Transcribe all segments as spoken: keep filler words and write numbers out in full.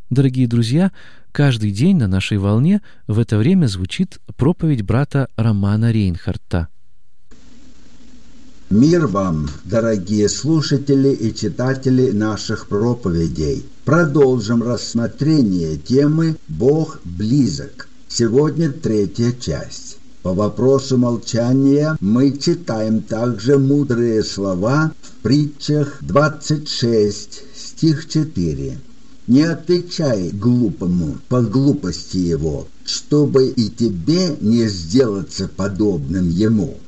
Дорогие друзья, каждый день на нашей волне в это время звучит проповедь брата Романа Рейнхарта. Мир вам, дорогие слушатели и читатели наших проповедей. Продолжим рассмотрение темы «Бог близок». Сегодня третья часть. По вопросу молчания мы читаем также мудрые слова в притчах двадцать шесть, стих четыре. «Не отвечай глупому по глупости его, чтобы и тебе не сделаться подобным ему».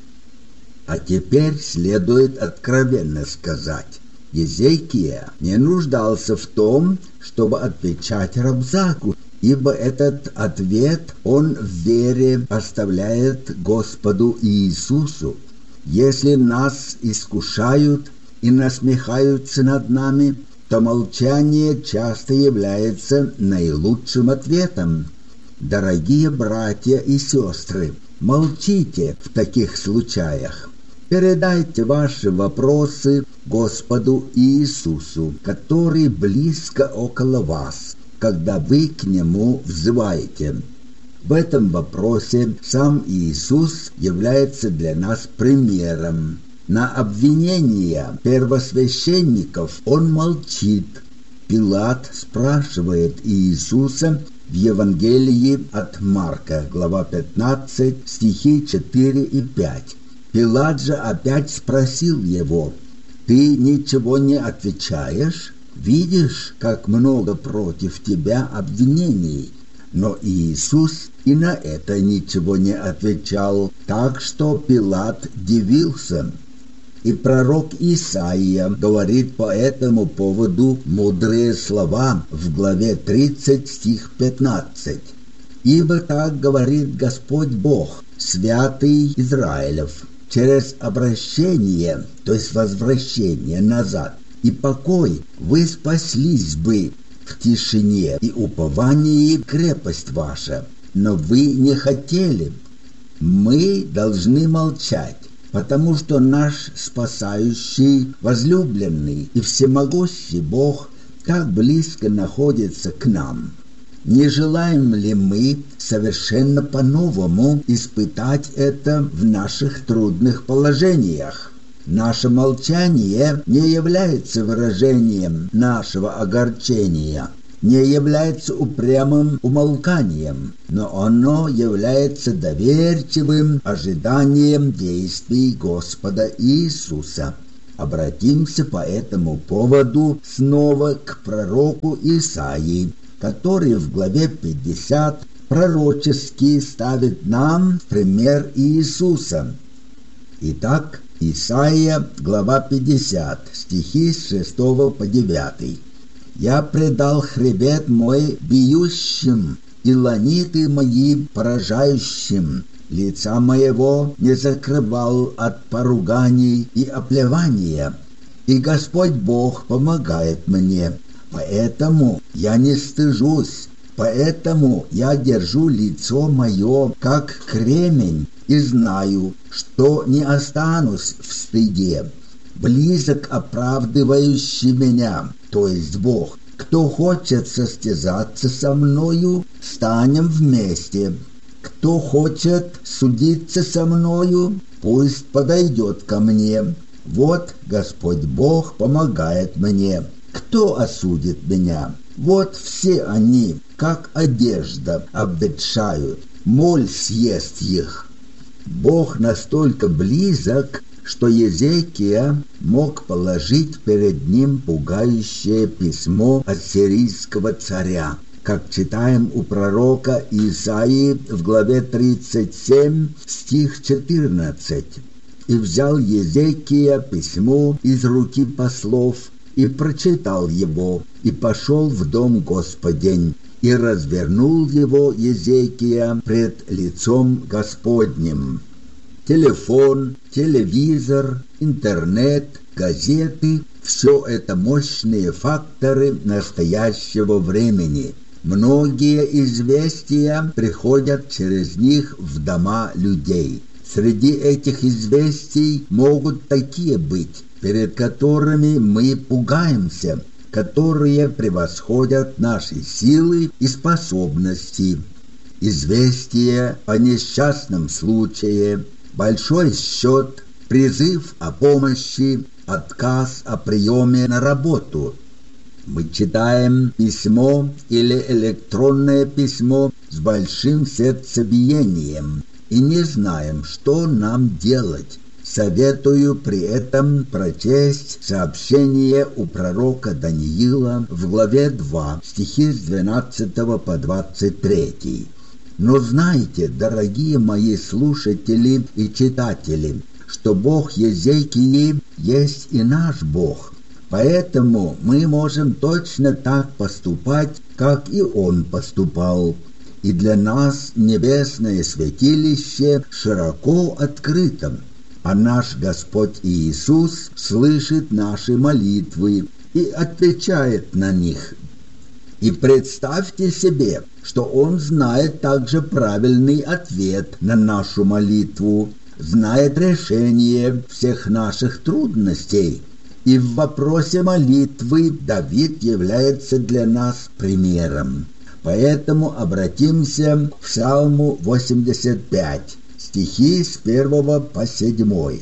А теперь следует откровенно сказать, Езекия не нуждался в том, чтобы отвечать Рабзаку, ибо этот ответ он в вере оставляет Господу Иисусу. Если нас искушают и насмехаются над нами, то молчание часто является наилучшим ответом. Дорогие братья и сестры, молчите в таких случаях. Передайте ваши вопросы Господу Иисусу, который близко около вас, когда вы к Нему взываете. В этом вопросе сам Иисус является для нас примером. На обвинения первосвященников Он молчит. Пилат спрашивает Иисуса в Евангелии от Марка, глава пятнадцать, стихи четыре и пять. Пилат же опять спросил его: «Ты ничего не отвечаешь? Видишь, как много против тебя обвинений?» Но Иисус и на это ничего не отвечал, так что Пилат дивился. И пророк Исаия говорит по этому поводу мудрые слова в главе тридцать, стих пятнадцать. «Ибо так говорит Господь Бог, святый Израилев, через обращение, то есть возвращение назад, и покой вы спаслись бы в тишине и уповании крепость ваша, но вы не хотели». Мы должны молчать, потому что наш спасающий, возлюбленный и всемогущий Бог так близко находится к нам. Не желаем ли мы совершенно по-новому испытать это в наших трудных положениях? Наше молчание не является выражением нашего огорчения, не является упрямым умолканием, но оно является доверчивым ожиданием действий Господа Иисуса. Обратимся по этому поводу снова к пророку Исаии, который в главе пятьдесят пророчески ставит нам пример Иисуса. Итак, Исаия, глава пятьдесят, стихи с шестого по девятый. «Я предал хребет мой бьющим, и ланиты мои поражающим. Лица моего не закрывал от поруганий и оплевания. И Господь Бог помогает мне. Поэтому я не стыжусь, поэтому я держу лицо мое, как кремень, и знаю, что не останусь в стыде. Близок оправдывающий меня, то есть Бог. Кто хочет состязаться со мною, станем вместе. Кто хочет судиться со мною, пусть подойдет ко мне. Вот Господь Бог помогает мне. Кто осудит меня? Вот все они, как одежда, обветшают, моль съест их». Бог настолько близок, что Езекия мог положить перед ним пугающее письмо ассирийского царя, как читаем у пророка Исаии в главе тридцать семь, стих четырнадцать. «И взял Езекия письмо из руки послов, и прочитал его, и пошел в дом Господень, и развернул его Езекия пред лицом Господним». Телефон, телевизор, интернет, газеты – все это мощные факторы настоящего времени. Многие известия приходят через них в дома людей. Среди этих известий могут такие быть, перед которыми мы пугаемся, которые превосходят наши силы и способности. Известие о несчастном случае, большой счет, призыв о помощи, отказ о приеме на работу. Мы читаем письмо или электронное письмо с большим сердцебиением и не знаем, что нам делать. Советую при этом прочесть сообщение у пророка Даниила в главе два, стихи с двенадцатого по двадцать третий. Но знайте, дорогие мои слушатели и читатели, что Бог Езекии есть и наш Бог. Поэтому мы можем точно так поступать, как и Он поступал. И для нас небесное святилище широко открыто, а наш Господь Иисус слышит наши молитвы и отвечает на них. И представьте себе, что Он знает также правильный ответ на нашу молитву, знает решение всех наших трудностей. И в вопросе молитвы Давид является для нас примером. Поэтому обратимся к Псалму восемьдесят пять, стихи с первого по седьмой.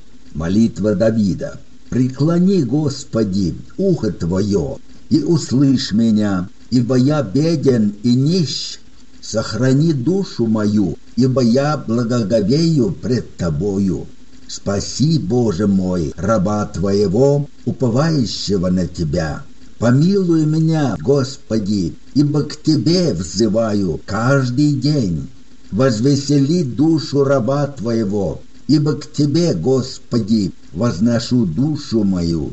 Молитва Давида. «Преклони, Господи, ухо Твое, и услышь меня, ибо я беден и нищ. Сохрани душу мою, ибо я благоговею пред Тобою. Спаси, Боже мой, раба Твоего, уповающего на Тебя. Помилуй меня, Господи, ибо к Тебе взываю каждый день. Возвесели душу раба Твоего, ибо к Тебе, Господи, возношу душу мою.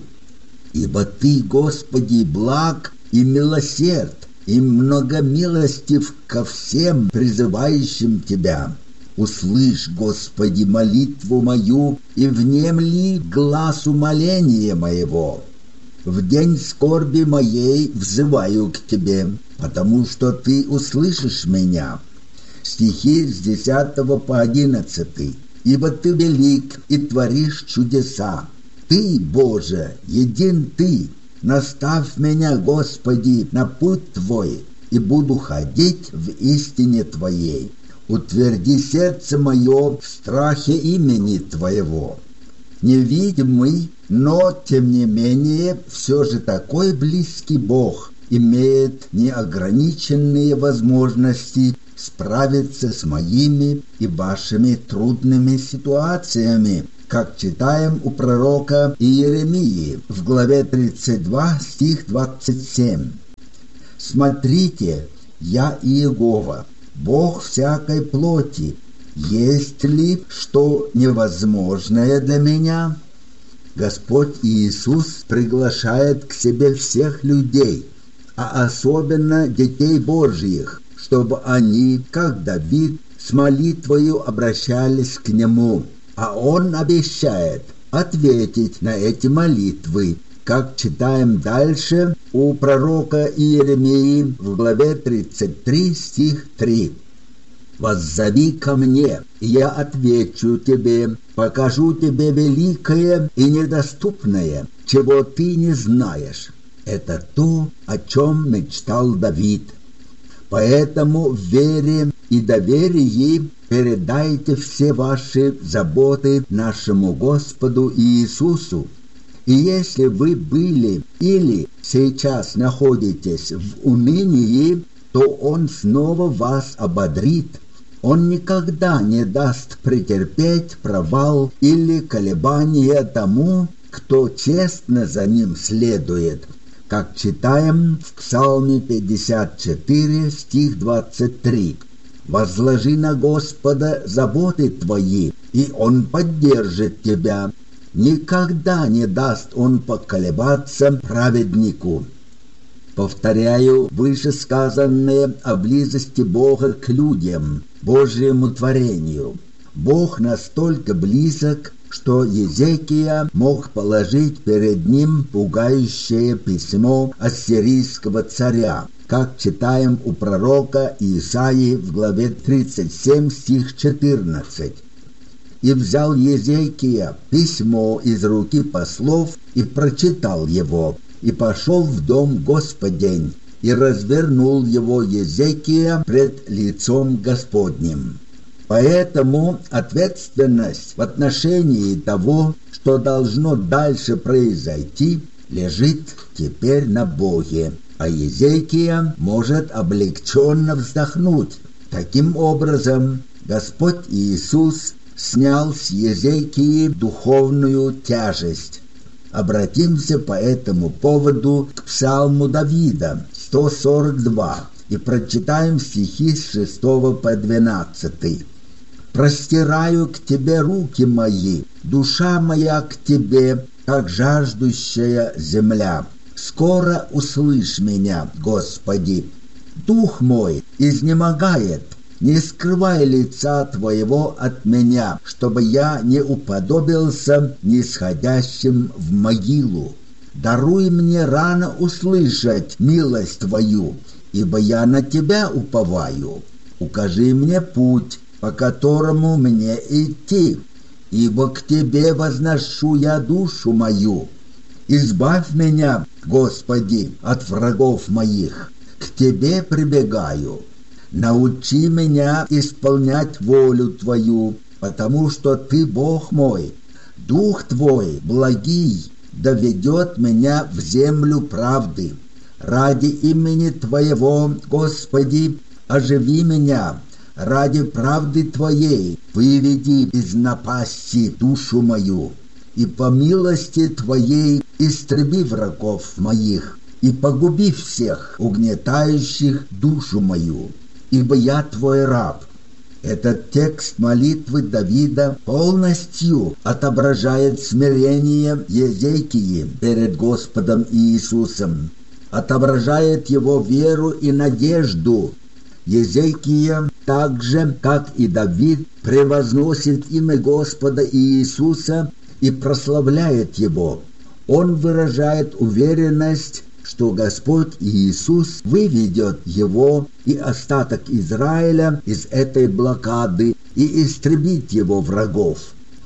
Ибо Ты, Господи, благ и милосерд, и многомилостив ко всем призывающим Тебя. Услышь, Господи, молитву мою, и внемли гласу моления моего. В день скорби моей взываю к Тебе, потому что Ты услышишь меня». Стихи с десятого по одиннадцатый. «Ибо Ты велик и творишь чудеса. Ты, Боже, един Ты. Наставь меня, Господи, на путь Твой, и буду ходить в истине Твоей. Утверди сердце мое в страхе имени Твоего». Невидимый, но, тем не менее, все же такой близкий Бог имеет неограниченные возможности справиться с моими и вашими трудными ситуациями, как читаем у пророка Иеремии в главе тридцать два, стих двадцать семь. «Смотрите, я Иегова, Бог всякой плоти. Есть ли что невозможное для меня?» Господь Иисус приглашает к себе всех людей, а особенно детей Божьих, чтобы они, как Давид, с молитвою обращались к Нему, а Он обещает ответить на эти молитвы, как читаем дальше у пророка Иеремии в главе тридцать три, стих три. «Воззови ко мне, и я отвечу тебе, покажу тебе великое и недоступное, чего ты не знаешь». Это то, о чем мечтал Давид. Поэтому в вере и доверии передайте все ваши заботы нашему Господу Иисусу. И если вы были или сейчас находитесь в унынии, то Он снова вас ободрит. Он никогда не даст претерпеть провал или колебания тому, кто честно за Ним следует, как читаем в Псалме пятьдесят четыре, стих двадцать три. «Возложи на Господа заботы твои, и Он поддержит тебя. Никогда не даст Он поколебаться праведнику». Повторяю вышесказанное о близости Бога к людям, Божьему творению. Бог настолько близок, что Езекия мог положить перед ним пугающее письмо ассирийского царя, как читаем у пророка Исаии в главе тридцать семь, стих четырнадцать. «И взял Езекия письмо из руки послов и прочитал его, и пошел в дом Господень, и развернул его Езекия пред лицом Господним. Поэтому ответственность в отношении того, что должно дальше произойти, лежит теперь на Боге, а Езекия может облегченно вздохнуть. Таким образом, Господь Иисус снял с Езекии духовную тяжесть. Обратимся по этому поводу к Псалму Давида, сто сорок два, и прочитаем стихи с шестого по двенадцатый. «Простираю к Тебе руки мои, душа моя к Тебе, как жаждущая земля. Скоро услышь меня, Господи. Дух мой изнемогает, не скрывай лица Твоего от меня, чтобы я не уподобился нисходящим в могилу. Даруй мне рано услышать милость Твою, ибо я на Тебя уповаю. Укажи мне путь, по которому мне идти, ибо к Тебе возношу я душу мою. Избавь меня, Господи, от врагов моих, к Тебе прибегаю. Научи меня исполнять волю Твою, потому что Ты Бог мой. Дух Твой, благий, доведет меня в землю правды. Ради имени Твоего, Господи, оживи меня. Ради правды Твоей выведи из напасти душу мою, и по милости Твоей истреби врагов моих, и погуби всех, угнетающих душу мою, ибо я Твой раб». Этот текст молитвы Давида полностью отображает смирение Езекии перед Господом Иисусом, отображает его веру и надежду. Езекия, так же, как и Давид, превозносит имя Господа Иисуса и прославляет Его. Он выражает уверенность, что Господь Иисус выведет его и остаток Израиля из этой блокады и истребит его врагов.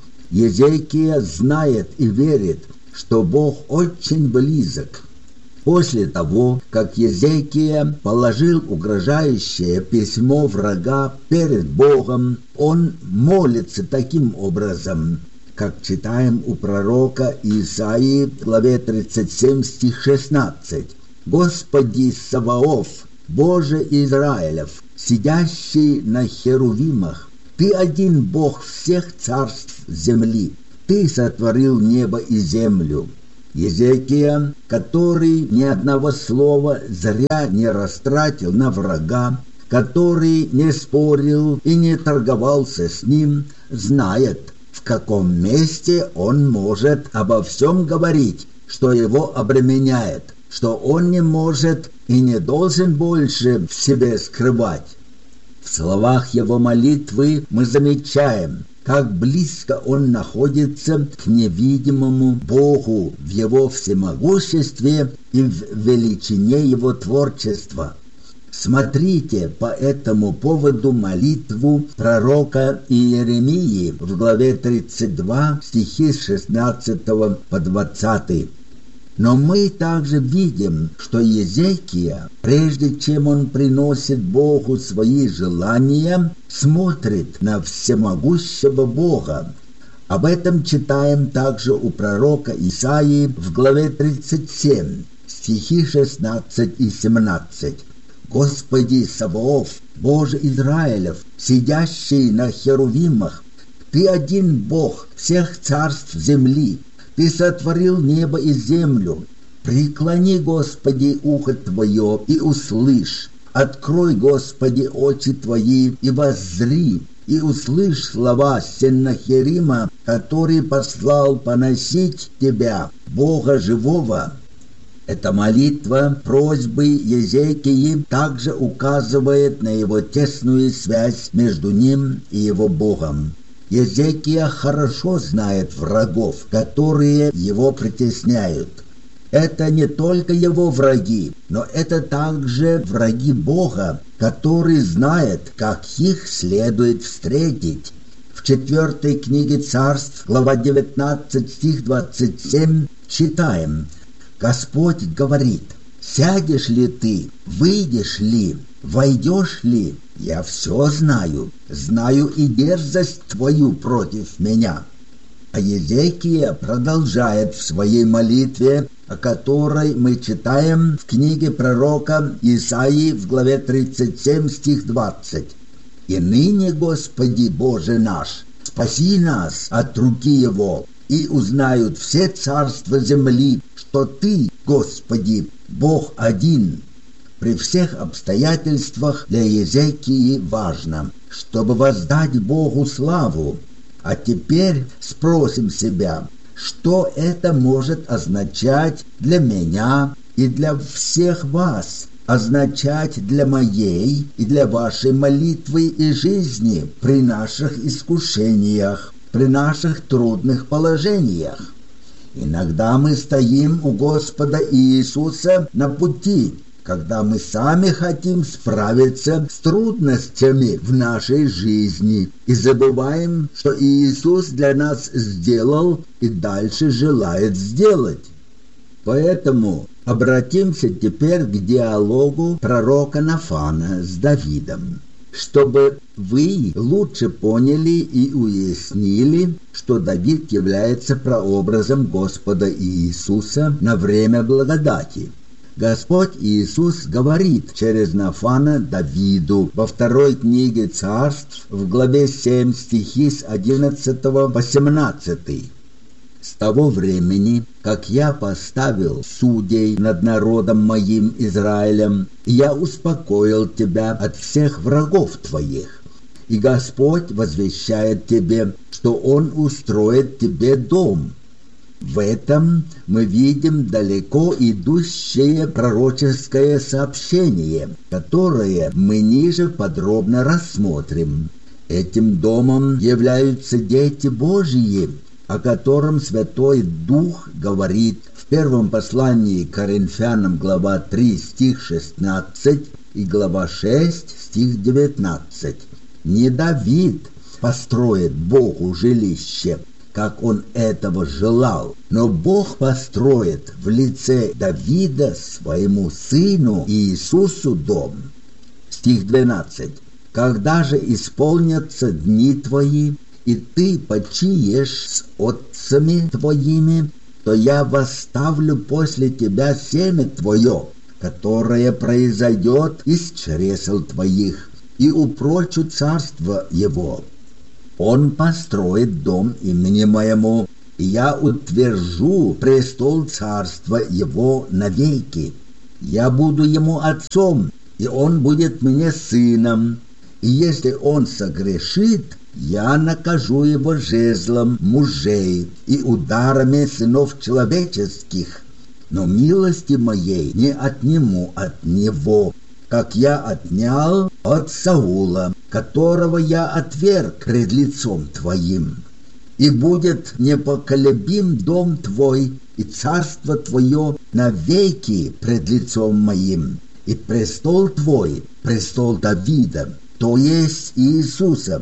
Езекия знает и верит, что Бог очень близок. После того, как Езекия положил угрожающее письмо врага перед Богом, он молится таким образом, как читаем у пророка Исаии в главе тридцать семь, стих шестнадцать. «Господи Саваоф, Боже Израилев, сидящий на херувимах, Ты один Бог всех царств земли, Ты сотворил небо и землю». Езекия, который ни одного слова зря не растратил на врага, который не спорил и не торговался с ним, знает, в каком месте он может обо всем говорить, что его обременяет, что он не может и не должен больше в себе скрывать. В словах его молитвы мы замечаем, как близко он находится к невидимому Богу в его всемогуществе и в величине его творчества. Смотрите по этому поводу молитву пророка Иеремии в главе тридцать два, стихи с шестнадцатого по двадцатый. Но мы также видим, что Езекия, прежде чем он приносит Богу свои желания, смотрит на всемогущего Бога. Об этом читаем также у пророка Исаии в главе тридцать семь, стихи шестнадцать и семнадцать. «Господи Саваоф, Боже Израилев, сидящий на херувимах, Ты один Бог всех царств земли, Ты сотворил небо и землю. Преклони, Господи, ухо Твое и услышь. Открой, Господи, очи Твои и воззри, и услышь слова Сеннахерима, который послал поносить Тебя, Бога живого». Эта молитва просьбы Езекии также указывает на его тесную связь между ним и его Богом. Езекия хорошо знает врагов, которые его притесняют. Это не только его враги, но это также враги Бога, который знает, как их следует встретить. В четвертой книге Царств, глава девятнадцать, стих двадцать семь, читаем: Господь говорит: сядешь ли ты, выйдешь ли, войдешь ли, я все знаю, знаю и дерзость твою против меня. А Езекия продолжает в своей молитве, о которой мы читаем в книге пророка Исаии в главе тридцать семь, стих двадцать. «И ныне, Господи Боже наш, спаси нас от руки его, и узнают все царства земли, что Ты, Господи, Бог один». При всех обстоятельствах для Езекии важно, чтобы воздать Богу славу. А теперь спросим себя, что это может означать для меня и для всех вас, означать для моей и для вашей молитвы и жизни при наших искушениях, при наших трудных положениях. Иногда мы стоим у Господа Иисуса на пути, когда мы сами хотим справиться с трудностями в нашей жизни и забываем, что Иисус для нас сделал и дальше желает сделать. Поэтому обратимся теперь к диалогу пророка Нафана с Давидом, чтобы вы лучше поняли и уяснили, что Давид является прообразом Господа Иисуса на время благодати. Господь Иисус говорит через Нафана Давиду во второй книге Царств в главе семь, стихи с одиннадцатого по семнадцатый. «С того времени, как я поставил судей над народом моим Израилем, я успокоил тебя от всех врагов твоих. И Господь возвещает тебе, что Он устроит тебе дом». В этом мы видим далеко идущее пророческое сообщение, которое мы ниже подробно рассмотрим. Этим домом являются дети Божьи, о котором Святой Дух говорит в первом послании к Коринфянам, глава три, стих шестнадцать, и глава шесть, стих девятнадцать. Не Давид построит Богу жилище, как он этого желал, но Бог построит в лице Давида своему сыну Иисусу дом. Стих двенадцать. «Когда же исполнятся дни твои, и ты почиешь с отцами твоими, то я восставлю после тебя семя твое, которое произойдет из чресел твоих, и упрочу царство его. Он построит дом имени моему, и я утвержу престол царства его навеки. Я буду ему отцом, и он будет мне сыном. И если он согрешит, я накажу его жезлом мужей и ударами сынов человеческих. Но милости моей не отниму от него, как я отнял от Саула, которого я отверг пред лицом твоим. И будет непоколебим дом твой, и царство твое навеки пред лицом моим, и престол твой, престол Давида, то есть Иисуса,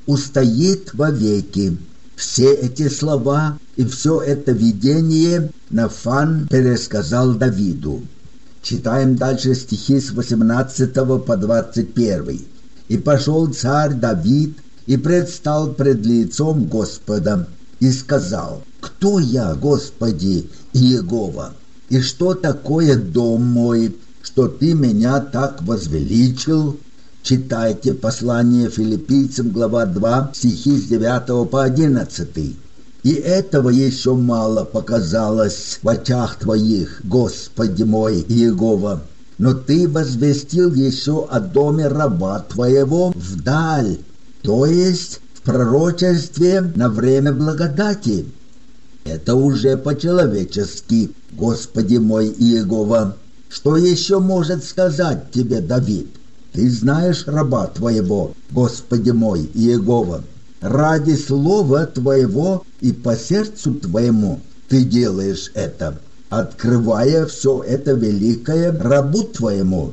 устоит вовеки». Все эти слова и все это видение Нафан пересказал Давиду. Читаем дальше стихи с восемнадцатого по двадцать первый. «И пошел царь Давид и предстал пред лицом Господа, и сказал: Кто я, Господи Иегова? И что такое дом мой, что ты меня так возвеличил?» Читайте послание Филиппийцам, глава два, стихи с девятого по одиннадцатый. «И этого еще мало показалось в очах твоих, Господи мой Иегова, но ты возвестил еще о доме раба твоего вдаль, то есть в пророчестве на время благодати». Это уже по-человечески, Господи мой Иегова. Что еще может сказать тебе Давид? Ты знаешь раба твоего, Господи мой Иегова. Ради слова твоего и по сердцу твоему ты делаешь это, открывая все это великое рабу твоему.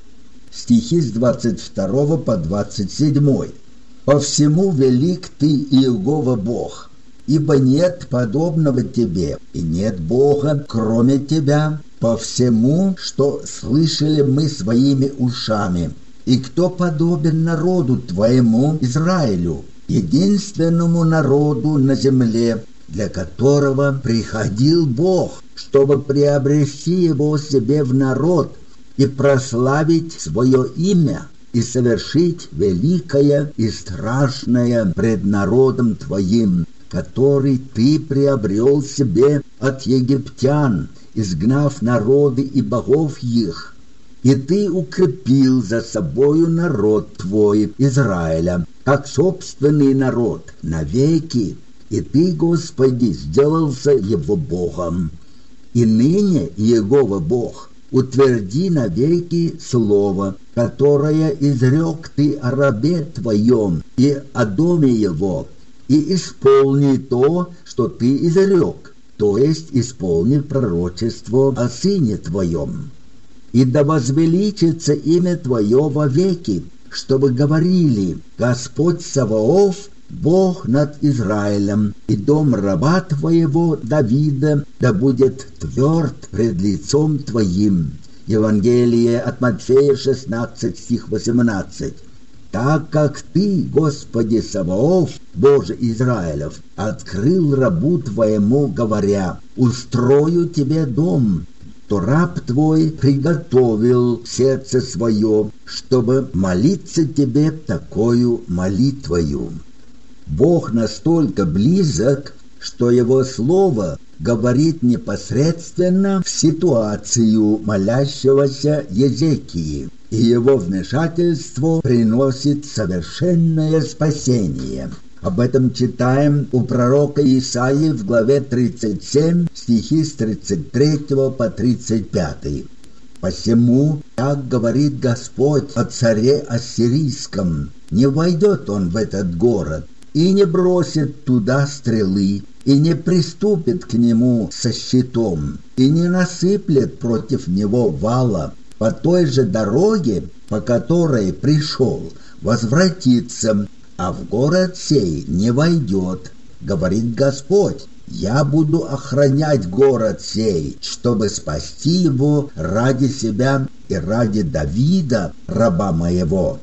Стихи с двадцать второго по двадцать седьмой. «По всему велик ты, Иегова Бог, ибо нет подобного тебе, и нет Бога, кроме тебя, по всему, что слышали мы своими ушами. И кто подобен народу твоему, Израилю, единственному народу на земле, для которого приходил Бог, чтобы приобрести его себе в народ и прославить свое имя, и совершить великое и страшное пред народом твоим, который ты приобрел себе от египтян, изгнав народы и богов их. И ты укрепил за собою народ твой, Израиля, как собственный народ, навеки. И ты, Господи, сделался его Богом. И ныне, Иегова Бог, утверди навеки слово, которое изрек ты о рабе твоем и о доме его, и исполни то, что ты изрек, то есть исполни пророчество о сыне твоем. И да возвеличится имя твое вовеки, чтобы говорили: Господь Саваоф, Бог над Израилем, и дом раба твоего Давида да будет тверд пред лицом твоим. Евангелие от Матфея шестнадцать, стих восемнадцать. Так как ты, Господи Саваоф, Боже Израилев, открыл рабу твоему, говоря: устрою тебе дом, то раб твой приготовил сердце свое, чтобы молиться тебе такою молитвою. Бог настолько близок, что Его Слово говорит непосредственно в ситуацию молящегося Езекии, и Его вмешательство приносит совершенное спасение. Об этом читаем у пророка Исаии в главе тридцать семь, стихи с тридцать третьего по тридцать пятый. «Посему, так говорит Господь о царе ассирийском, не войдет он в этот город, и не бросит туда стрелы, и не приступит к нему со щитом, и не насыплет против него вала. По той же дороге, по которой пришел, возвратится, а в город сей не войдет, говорит Господь. Я буду охранять город сей, чтобы спасти его ради себя и ради Давида, раба моего».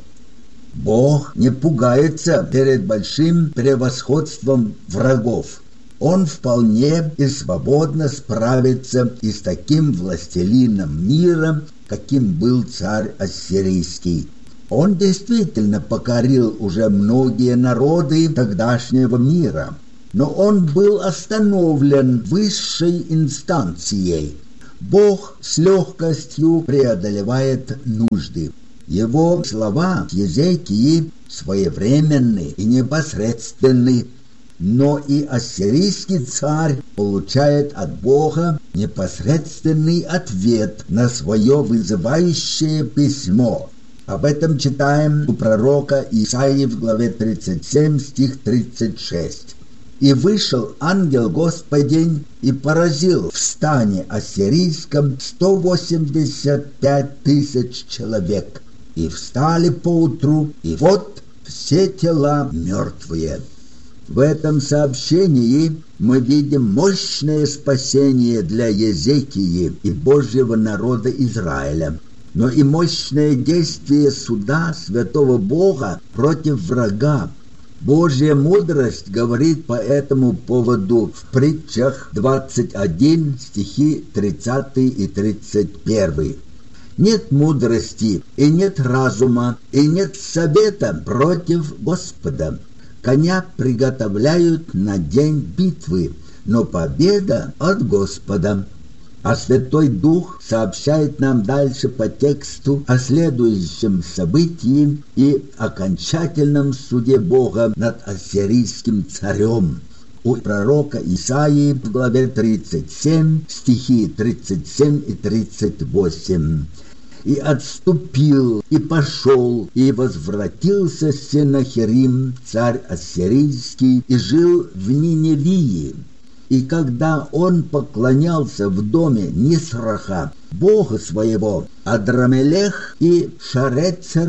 Бог не пугается перед большим превосходством врагов. Он вполне и свободно справится и с таким властелином мира, каким был царь ассирийский. Он действительно покорил уже многие народы тогдашнего мира, но он был остановлен высшей инстанцией. Бог с легкостью преодолевает нужды. Его слова Езекии своевременны и непосредственны, но и ассирийский царь получает от Бога непосредственный ответ на свое вызывающее письмо. Об этом читаем у пророка Исаии в главе тридцать семь, стих тридцать шесть. «И вышел ангел Господень и поразил в стане ассирийском сто восемьдесят пять тысяч человек. И встали поутру, и вот все тела мертвые». В этом сообщении мы видим мощное спасение для Езекии и Божьего народа Израиля, но и мощное действие суда святого Бога против врага. Божья мудрость говорит по этому поводу в притчах двадцать один, стихи тридцатый и тридцать первый. Нет мудрости, и нет разума, и нет совета против Господа. Коня приготовляют на день битвы, но победа от Господа. А Святой Дух сообщает нам дальше по тексту о следующем событии и окончательном суде Бога над ассирийским царем. У пророка Исаии в главе тридцать семь, стихи тридцать семь и тридцать восемь. «И отступил, и пошел, и возвратился Сенахерим, царь ассирийский, и жил в Ниневии. И когда он поклонялся в доме Нисраха, бога своего, Адрамелех и Шарецер,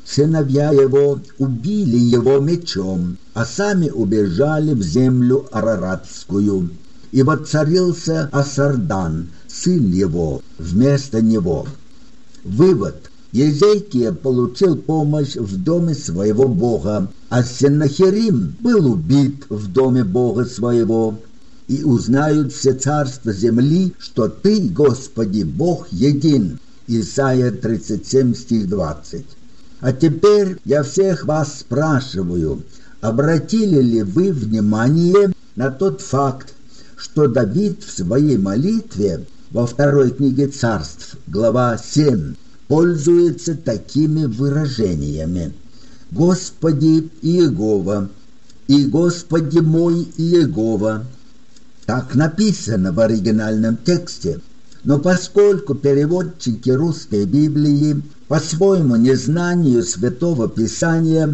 сыновья его убили его мечом, а сами убежали в землю араратскую. И воцарился Асардан, сын его, вместо него. Вывод. Езекия получил помощь в доме своего Бога, а Сеннахерим был убит в доме Бога своего. И узнают все царства земли, что Ты, Господи, Бог един. Исайя тридцать семь, стих двадцать. А теперь я всех вас спрашиваю, обратили ли вы внимание на тот факт, что Давид в своей молитве во второй книге Царств, глава семь, пользуется такими выражениями: «Господи Иегова» и «Господи мой Иегова». Так написано в оригинальном тексте, но поскольку переводчики русской Библии по своему незнанию Святого Писания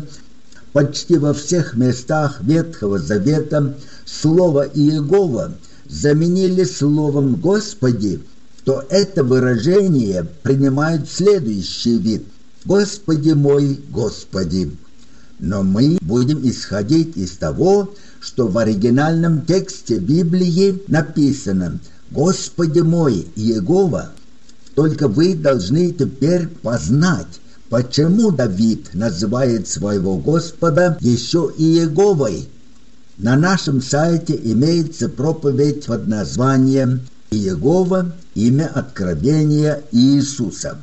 почти во всех местах Ветхого Завета слово «Иегова» заменили словом «Господи», то это выражение принимает следующий вид: «Господи мой, Господи». Но мы будем исходить из того, что в оригинальном тексте Библии написано «Господи мой, Иегова». Только вы должны теперь познать, почему Давид называет своего Господа еще Иеговой. На нашем сайте имеется проповедь под названием «Иегова. Имя откровения Иисуса».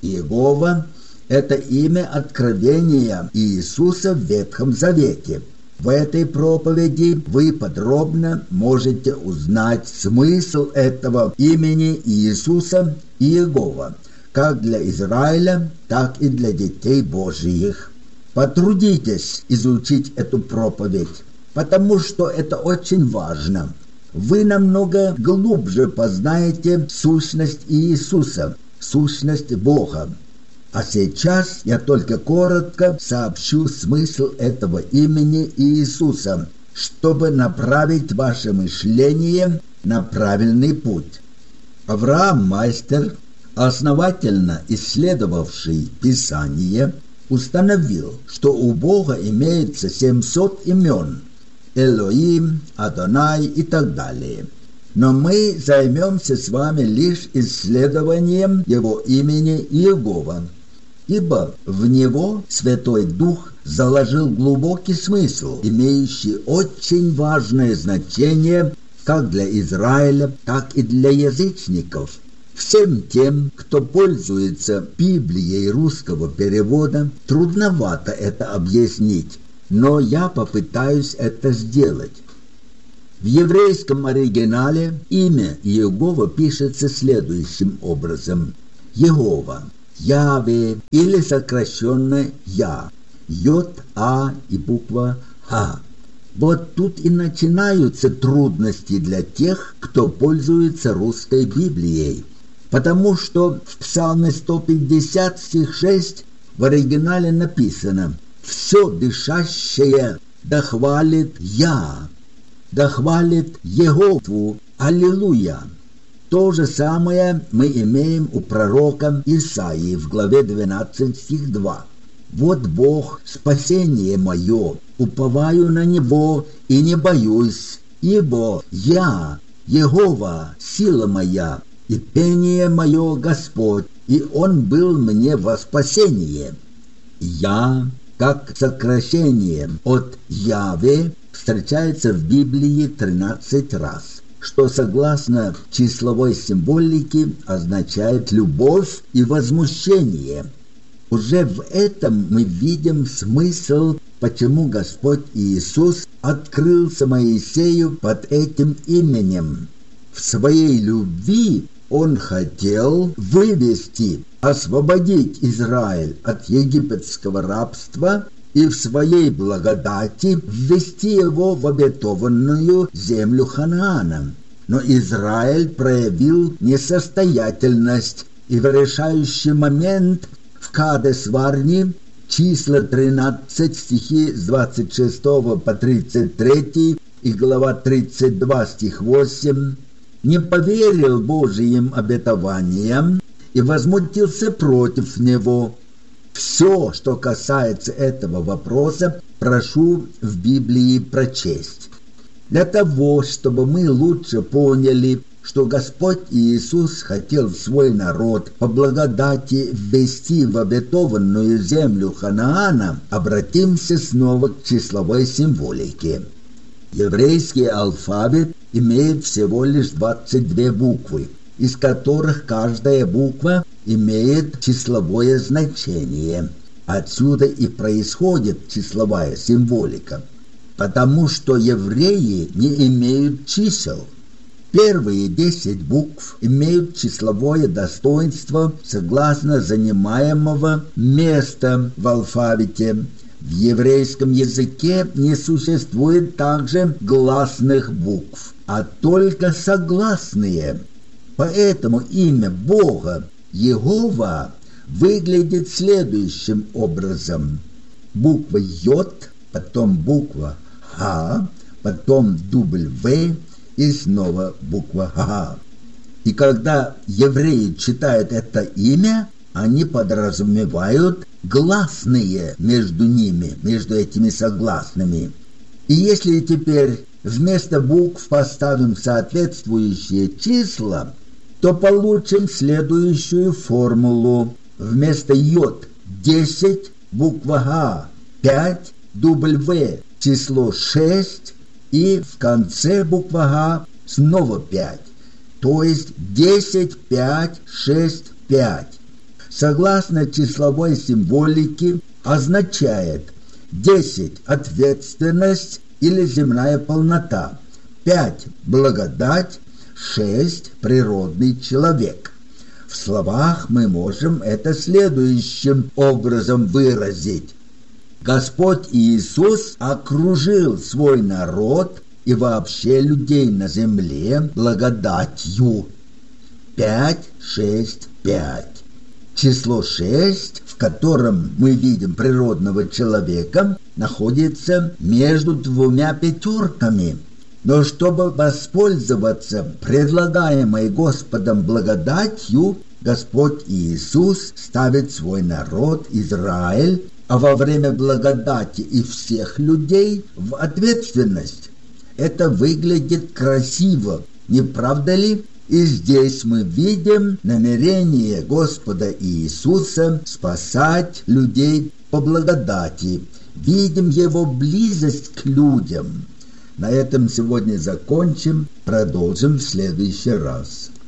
Иегова – это имя откровения Иисуса в Ветхом Завете. В этой проповеди вы подробно можете узнать смысл этого имени Иисуса Иегова, как для Израиля, так и для детей Божьих. Потрудитесь изучить эту проповедь, потому что это очень важно. Вы намного глубже познаете сущность Иисуса, сущность Бога. А сейчас я только коротко сообщу смысл этого имени Иисуса, чтобы направить ваше мышление на правильный путь. Авраам Майстер, основательно исследовавший Писание, установил, что у Бога имеется семьсот имен – Элоим, Адонай и так далее. Но мы займемся с вами лишь исследованием его имени Иегова, ибо в него Святой Дух заложил глубокий смысл, имеющий очень важное значение как для Израиля, так и для язычников. Всем тем, кто пользуется Библией русского перевода, трудновато это объяснить, но я попытаюсь это сделать. В еврейском оригинале имя Иегова пишется следующим образом: Егова, Яве или сокращенно Я, Йод, А и буква Х. Вот тут и начинаются трудности для тех, кто пользуется русской Библией, потому что в Псалме сто пятьдесят, стих шесть в оригинале написано: «Все дышащее да хвалит Я, да хвалит Егову, Аллилуйя». То же самое мы имеем у пророка Исаии в главе двенадцать, стих два. «Вот Бог, спасение мое, уповаю на Него и не боюсь, ибо Я, Егова, сила моя, и пение мое Господь, и Он был мне во спасение». Я, как сокращение от Яве, встречается в Библии тринадцать раз, что согласно числовой символике означает любовь и возмущение. Уже в этом мы видим смысл, почему Господь Иисус открылся Моисею под этим именем. В своей любви Он хотел вывести, освободить Израиль от египетского рабства и в своей благодати ввести его в обетованную землю Ханаана. Но Израиль проявил несостоятельность, и в решающий момент в Кадес-Варне, числа тринадцать, стихи с двадцать шестого по тридцать третий и глава тридцать два, стих восемь, не поверил Божьим обетованиям и возмутился против него. Все, что касается этого вопроса, прошу в Библии прочесть. Для того, чтобы мы лучше поняли, что Господь Иисус хотел свой народ по благодати ввести в обетованную землю Ханаана, обратимся снова к числовой символике. Еврейский алфавит имеет всего лишь двадцать две буквы, из которых каждая буква имеет числовое значение. Отсюда и происходит числовая символика, потому что евреи не имеют чисел. Первые десять букв имеют числовое достоинство согласно занимаемого места в алфавите. В еврейском языке не существует также гласных букв, а только согласные. Поэтому имя Бога, Егова, выглядит следующим образом. Буква Йод, потом буква Х, потом дубль В и снова буква Х. И когда евреи читают это имя, они подразумевают гласные между ними, между этими согласными. И если теперь вместо букв поставим соответствующие числа, то получим следующую формулу. Вместо Йод десять, буква Х пять, дубль В число шесть и в конце буква Х снова пять. То есть десять, пять, шесть, пять. Согласно числовой символике означает десять – ответственность или земная полнота, пять – благодать, шесть – природный человек. В словах мы можем это следующим образом выразить. Господь Иисус окружил свой народ и вообще людей на земле благодатью. Пять, шесть, пять. Число шесть, в котором мы видим природного человека, находится между двумя пятерками. Но чтобы воспользоваться предлагаемой Господом благодатью, Господь Иисус ставит свой народ Израиль, а во время благодати и всех людей в ответственность. Это выглядит красиво, не правда ли? И здесь мы видим намерение Господа Иисуса спасать людей по благодати, видим Его близость к людям. На этом сегодня закончим, продолжим в следующий раз.